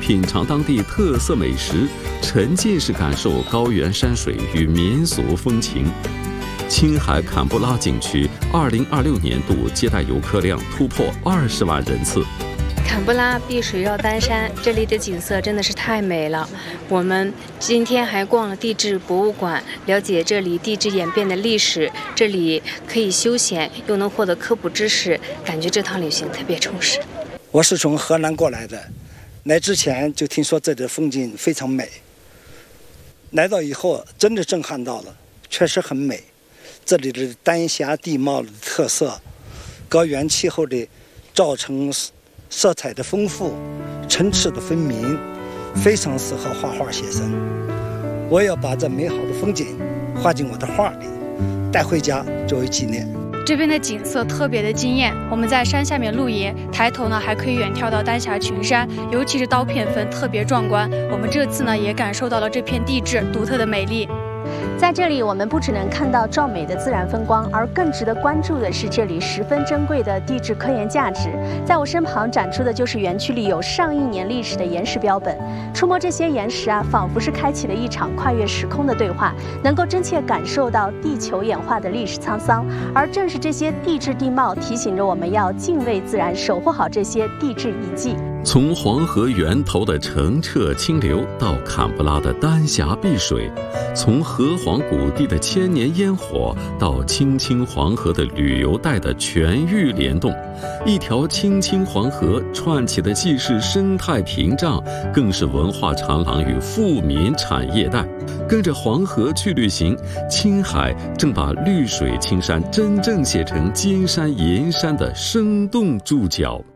品尝当地特色美食，沉浸式感受高原山水与民俗风情。青海坎布拉景区2026年度接待游客量突破20万人次。 坎布拉碧水绕丹山，这里的景色真的是太美了。我们今天还逛了地质博物馆，了解这里地质演变的历史。这里可以休闲，又能获得科普知识，感觉这趟旅行特别充实。 我是从河南过来的，来之前就听说这里的风景非常美，来到以后真的震撼到了，确实很美。这里的丹霞地貌的特色，高原气候的造成色彩的丰富，层次的分明，非常适合画画写生。我要把这美好的风景画进我的画里，带回家作为纪念。 这边的景色特别的惊艳，我们在山下面露营，抬头呢还可以远眺到丹霞群山，尤其是刀片峰特别壮观。我们这次呢也感受到了这片地质独特的美丽。 在这里，我们不只能看到壮美的自然风光，而更值得关注的是这里十分珍贵的地质科研价值。在我身旁展出的就是园区里有上亿年历史的岩石标本。触摸这些岩石啊，仿佛是开启了一场跨越时空的对话，能够真切感受到地球演化的历史沧桑。而正是这些地质地貌提醒着我们要敬畏自然，守护好这些地质遗迹。 从黄河源头的澄澈清流到坎布拉的丹霞碧水，从河湟谷地的千年烟火到青青黄河的旅游带的全域联动，一条青青黄河串起的既是生态屏障，更是文化长廊与富民产业带。跟着黄河去旅行，青海正把绿水青山真正写成金山银山的生动注脚。